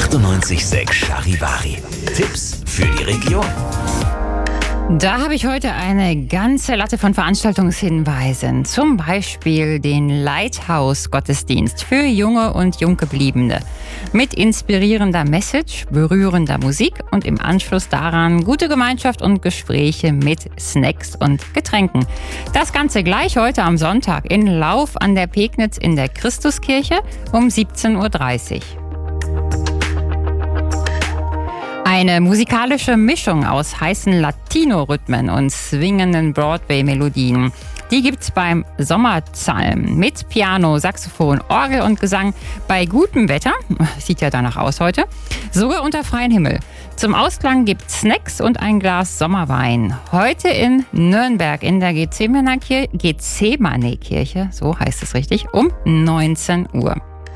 98.6 Charivari. Tipps für die Region. Da habe ich heute eine ganze Latte von Veranstaltungshinweisen. Zum Beispiel den Lighthouse-Gottesdienst für junge und Junggebliebene. Mit inspirierender Message, berührender Musik und im Anschluss daran gute Gemeinschaft und Gespräche mit Snacks und Getränken. Das Ganze gleich heute am Sonntag in Lauf an der Pegnitz in der Christuskirche um 17:30 Uhr. Eine musikalische Mischung aus heißen Latino-Rhythmen und swingenden Broadway-Melodien. Die gibt's beim Sommerpsalm mit Piano, Saxophon, Orgel und Gesang bei gutem Wetter, sieht ja danach aus heute, sogar unter freiem Himmel. Zum Ausklang gibt's Snacks und ein Glas Sommerwein. Heute in Nürnberg in der Gethsemane-Kirche, so heißt es richtig, um 19 Uhr.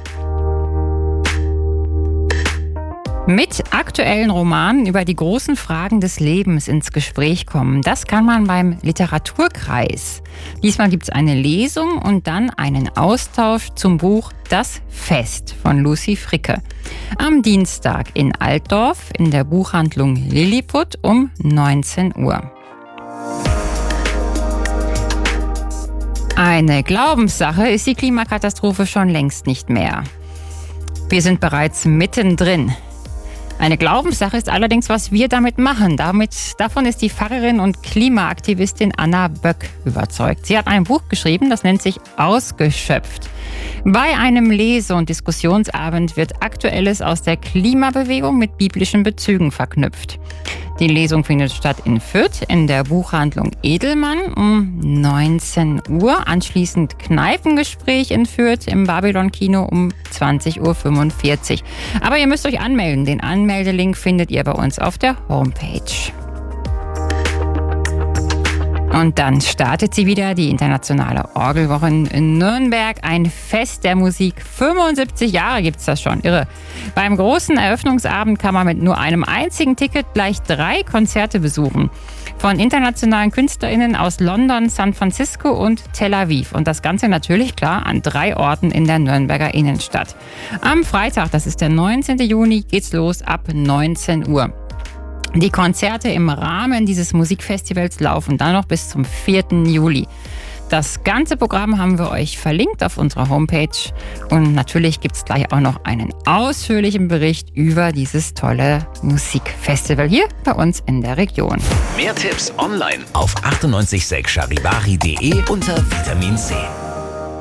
Mit aktuellen Romanen über die großen Fragen des Lebens ins Gespräch kommen. Das kann man beim Literaturkreis. Diesmal gibt es eine Lesung und dann einen Austausch zum Buch Das Fest von Lucy Fricke. Am Dienstag in Altdorf in der Buchhandlung Lilliput um 19 Uhr. Eine Glaubenssache ist die Klimakatastrophe schon längst nicht mehr. Wir sind bereits mittendrin. Eine Glaubenssache ist allerdings, was wir damit machen. Davon ist die Pfarrerin und Klimaaktivistin Anna Böck überzeugt. Sie hat ein Buch geschrieben, das nennt sich Ausgeschöpft. Bei einem Lese- und Diskussionsabend wird Aktuelles aus der Klimabewegung mit biblischen Bezügen verknüpft. Die Lesung findet statt in Fürth in der Buchhandlung Edelmann um 19 Uhr. Anschließend Kneipengespräch in Fürth im Babylon-Kino um 20:45 Uhr. Aber ihr müsst euch anmelden. Den Anmeldelink findet ihr bei uns auf der Homepage. Und dann startet sie wieder, die internationale Orgelwoche in Nürnberg. Ein Fest der Musik. 75 Jahre gibt's das schon. Irre. Beim großen Eröffnungsabend kann man mit nur einem einzigen Ticket gleich 3 Konzerte besuchen. Von internationalen KünstlerInnen aus London, San Francisco und Tel Aviv. Und das Ganze natürlich klar an 3 Orten in der Nürnberger Innenstadt. Am Freitag, das ist der 19. Juni, geht's los ab 19 Uhr. Die Konzerte im Rahmen dieses Musikfestivals laufen dann noch bis zum 4. Juli. Das ganze Programm haben wir euch verlinkt auf unserer Homepage. Und natürlich gibt es gleich auch noch einen ausführlichen Bericht über dieses tolle Musikfestival hier bei uns in der Region. Mehr Tipps online auf 98.6charivari.de unter Vitamin C.